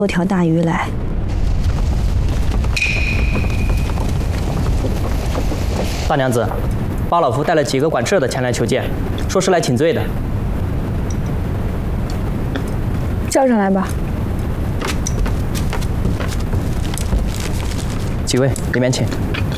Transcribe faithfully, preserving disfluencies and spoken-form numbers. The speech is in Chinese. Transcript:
多条大鱼来。 大娘子，巴老夫带了几个管事的前来求见，说是来请罪的。 叫上来吧。 几位，里面请。